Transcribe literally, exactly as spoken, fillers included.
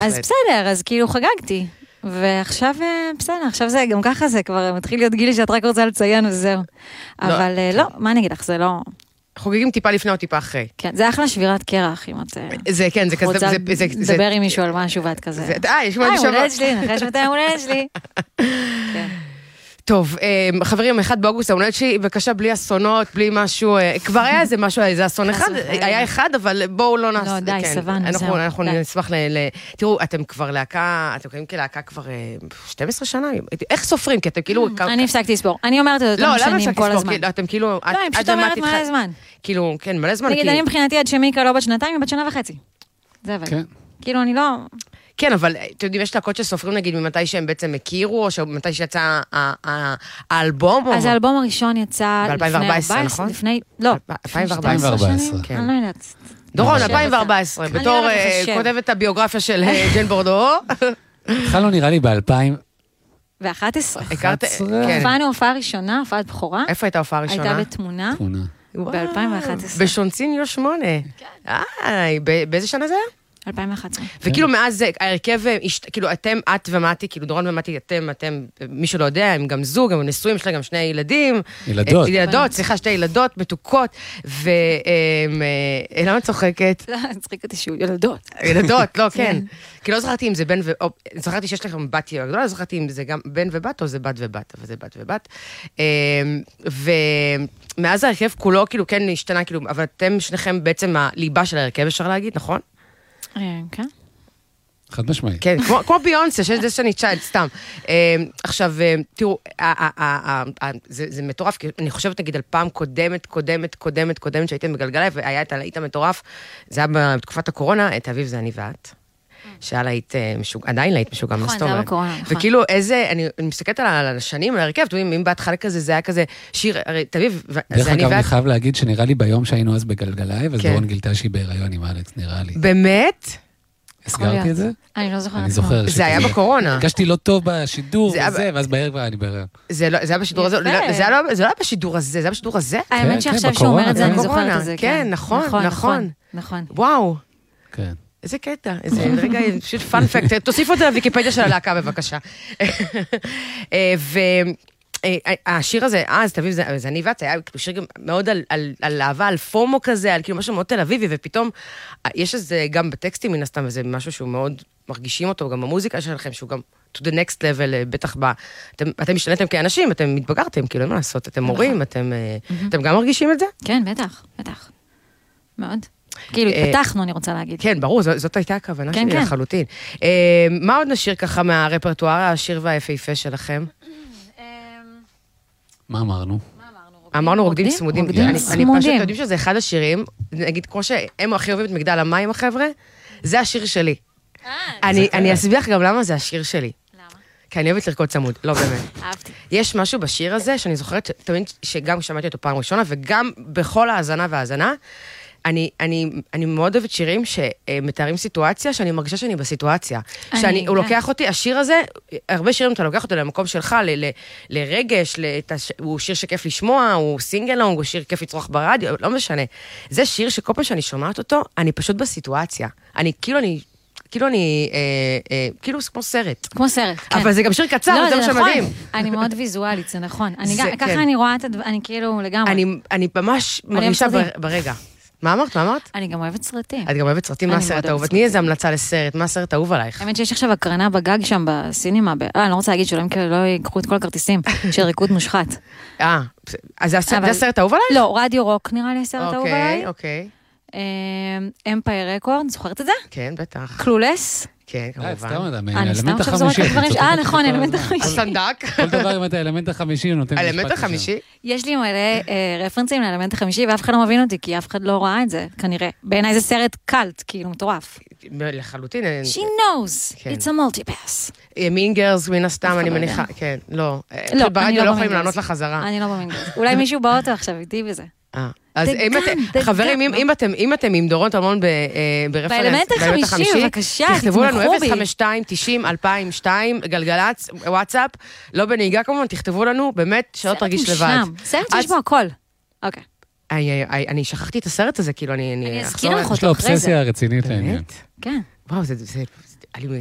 אז בסדר, אז כאילו חגגתי. ועכשיו, בסדר, עכשיו זה, גם ככה זה כבר מתחיל להיות גילי שאת רק רוצה לציין וזהו. אבל לא, מה אני אגיד לך, זה לא... חוגגים טיפה לפני או טיפה אחרי. כן, זה אחלה שבירת קרח, אם את... זה, כן, זה כזה... רוצה לדבר עם מישהו על משהו ואת כזה. אה, יש מה בשבוע. אה, הולדת שלי, נחש מתי הולדת שלי. כן. טוב, חברים, אחד באוגוסט, ההולדת שלי, בבקשה, בלי אסונות, בלי משהו, כבר היה איזה משהו, איזה אסון אחד, היה אחד, אבל בואו לא נעשה. לא, די, סבנו, זהו. אנחנו נשמח ל... תראו, אתם כבר להקה, אתם קוראים כלהקה כבר שתים עשרה שנה, איך סופרים? כי אתם כאילו... אני הפסקתי לספור, אני אומרת את אותם שנים כל הזמן. לא, אתם כאילו... לא, אני פשוט אומרת מלא זמן. כאילו, כן, מלא זמן. נגיד, אני מבחינתי עד שמיקה לא בת שנתיים, היא בת שנה וחצי. זה אבל. כאילו, אני לא... כן, אבל אתם יודעים, יש להקות שסופרים נגיד ממתי שהם בעצם הכירו, או ממתי שיצא האלבום? אז האלבום הראשון יצא ב-אלפיים וארבע עשרה, נכון? לפני, לא, אלפיים וארבע עשרה. אני לא יודעת. דורון, אלפיים וארבע עשרה, בתור כותבת הביוגרפיה של ג'ן בורדו. התחלנו נראה לי ב-אלפיים ואחת עשרה. הופענו הופעה ראשונה, הופעת בכורה. איפה הייתה הופעה ראשונה? הייתה בתמונה. ב-אלפיים ואחת עשרה. בשונציניו שמונה. איי, באיזה שנה זה היה? אלפיים ואחת עשרה. וכאילו מאז זה, ההרכב, כאילו אתם, את ומתי, כאילו דורון ומתי, אתם, אתם, מי שלא יודע, הם גם זוג, הם נשואים, יש להם גם שני ילדים. ילדות. ילדות, סליחה, שתי ילדות, מתוקות, ולמה צוחקת? לא, אני צוחקת שהוא ילדות. ילדות, לא, כן. כי לא זכרתי אם זה בן ו... זכרתי שיש לכם בת ילד, לא זכרתי אם זה גם בן ובת, או זה בת ובת, אבל זה בת ובת. ומאז ההרכב כולו, כאילו, כן, השתנה, כאילו, אבל אתם שניכם בעצם הליבה של ההרכב, אפשר להגיד, נכון? כן. חד משמעי. כן, כמו ביונסה, שיש זה שאני צ'יילד, סתם. עכשיו, תראו, זה מטורף, כי אני חושבת, נגיד, על פעם קודמת, קודמת, קודמת, קודמת, שהייתם בגלגלי, והיה את הלהיט המטורף, זה היה בתקופת הקורונה, את אביב זה אני ואת. שהיה להיט משוגע, עדיין להיט משוגע, מה זאת אומרת? נכון, זה היה בקורונה, נכון. וכאילו, איזה, אני מסתכלת על השנים, על הרכב, אתם יודעים, אם בהתחלה כזה, זה היה כזה שיר, הרי, תביב, זה אני ואת... דרך אגב, אני חייב להגיד שנראה לי ביום שהיינו אז בגלגלי, ודורון גילתה שהיא בהיריון עם אלכס, נראה לי. באמת? הסגרתי את זה? אני לא זוכרת. אני זוכר. זה היה בקורונה. הרגשתי לא טוב בשידור וזה, ואז בערב אני בהיריון. זה היה בשידור הזה, זה לא היה בשידור הזה, זה היה בשידור הזה? האמת שעכשיו שהוא אומר את זה, אני זוכרת את זה. כן, נכון, נכון. נכון. וואו. כן. איזה קטע, איזה רגע, פשוט פאנפקט, תוסיפו את זה לוויקיפדיה של הלהקה בבקשה. והשיר הזה, אז תביב, זה אני ואת, היה שיר גם מאוד על אהבה, על פומו כזה, על כאילו משהו מאוד תל אביבי, ופתאום יש איזה גם בטקסטים מן הסתם, וזה משהו שהוא מאוד מרגישים אותו, גם המוזיקה שלכם, שהוא גם to the next level, בטח ב... אתם משתנתם כאנשים, אתם מתבגרתם, כאילו, מה לעשות, אתם מורים, אתם גם מרגישים את זה? כן, בטח, בטח. מאוד. כאילו, התפתחנו, אני רוצה להגיד. כן, ברור, זאת הייתה הכוונה שלי לחלוטין. מה עוד נשאיר ככה מהרפרטואר, השיר והיפהפה שלכם? מה אמרנו? אמרנו רוקדים צמודים. אני פשוט יודעים שזה אחד השירים, נגיד, כמו שהם הכי אוהבים את מגדל המים, החבר'ה, זה השיר שלי. אני אסביר לך גם למה זה השיר שלי. למה? כי אני אוהבת לרקוד צמוד, לא באמת. אהבתי. יש משהו בשיר הזה, שאני זוכרת, תמיד שגם שמעתי אותו פעם ראשונה, וגם בכל ההאזנה וההאזנה, אני, אני, אני מאוד אוהבת שירים שמתארים סיטואציה, שאני מרגישה שאני בסיטואציה. שאני, הוא לוקח אותי, השיר הזה, הרבה שירים אתה לוקח אותו למקום שלך, ל, ל, לרגש, לתש, הוא שיר שכיף לשמוע, הוא סינגלונג, הוא שיר כיף לצרוך ברדיו, לא משנה. זה שיר שכל פעם שאני שומעת אותו, אני פשוט בסיטואציה. אני, כאילו אני... כאילו אני, אה, אה, כאילו כמו סרט. כמו סרט, כן. אבל זה גם שיר קצר, לא, זה מה שמדהים. אני מאוד ויזואלית, זה נכון. אני גם, ככה אני רואה את הדבר, אני כאילו לגמרי. אני, אני ממש מרגישה ברגע. מה אמרת? מה אמרת? אני גם אוהבת סרטים. את גם אוהבת סרטים, מה הסרט האהוב? תני איזה המלצה לסרט, מה הסרט האהוב עלייך? האמת שיש עכשיו הקרנה בגג שם בסינימה, אה, אני לא רוצה להגיד שלא ייקחו את כל הכרטיסים, של ריקוד מושחת. אה, אז זה הסרט האהוב עלייך? לא, רדיו רוק נראה לי הסרט האהוב עליי. אוקיי, אוקיי. אמפייר רקורד, זוכרת את זה? כן, בטח. קלולס? כן, כמובן. אני סתם עכשיו זורק את הדברים, אה, נכון, אלמנט החמישי. הסנדק. כל דבר עם את האלמנט החמישי, נותן משפט. האלמנט החמישי? יש לי מלא רפרנסים לאלמנט החמישי, ואף אחד לא מבין אותי, כי אף אחד לא ראה את זה, כנראה. בעיניי זה סרט קלט, כאילו, מטורף. לחלוטין. She knows, it's a multipass. מין גרס, מן הסתם, אני מניחה, כן, לא. ברדיו לא יכולים לענות לחזרה. אני לא במין גרס. אולי מישהו באוטו עכשיו איתי בזה. אז חברים, אם אתם עם דורון טלמון ברפרנס, באלמנט החמישי, בבקשה, תכתבו לנו אפס חמש שתיים תשעים אלפיים ושתיים, גלגלץ, וואטסאפ, לא בנהיגה כמובן, תכתבו לנו, באמת, שלא תרגיש לבד. סרט שיש בו הכל. אוקיי. אני שכחתי את הסרט הזה, כאילו, אני... אני אזכיר לך יש לו אובססיה רצינית לעניין. כן. וואו, זה... היה לי